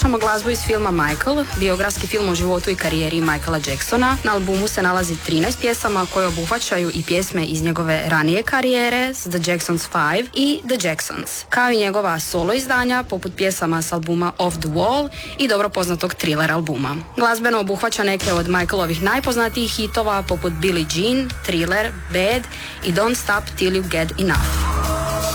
slušamo glazbu iz filma Michael, biografski film o životu i karijeri Michaela Jacksona. Na albumu se nalazi 13 pjesama koje obuhvaćaju i pjesme iz njegove ranije karijere, The Jacksons 5 i The Jacksons, kao i njegova solo izdanja poput pjesama s albuma Off the Wall i dobro poznatog Thriller albuma. Glazbeno obuhvaća neke od Michaelovih najpoznatijih hitova poput Billie Jean, Thriller, Bad i Don't Stop Till You Get Enough.